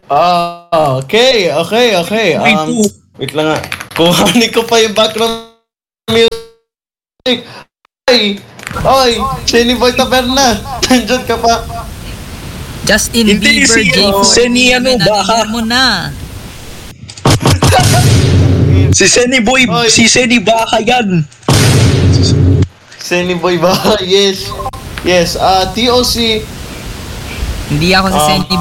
Okay. Wait lang nga. Kuhanin ko pa yung background music. Oy, Shenny Boy Taberna. Nandiyan ka pa. Justin Hindi, Bieber, si- J4, si ano, Baha. mo na. Si Senny Boy, Oy. si Senny Baka yan. Shenny Boy ba? Yes. Yes, TOC. Hindi ako si Senny